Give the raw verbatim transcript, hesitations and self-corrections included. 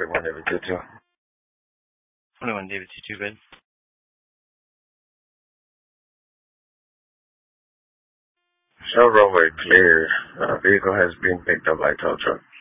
forty-one David two two. twenty-one David two two, bid. Show roadway clear. Uh, vehicle has been picked up by tow truck.